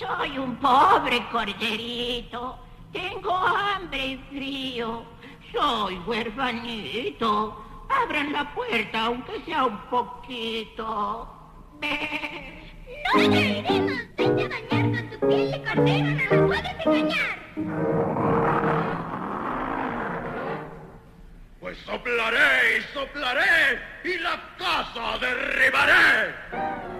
Soy un pobre corderito. Tengo hambre y frío. Soy huerfanito. Abran la puerta, aunque sea un poquito. ¡Ve! ¡No te creeremos! ¡Vete a bañar con tu piel de cordero! ¡No nos puedes engañar! Pues soplaré y soplaré y la casa derribaré.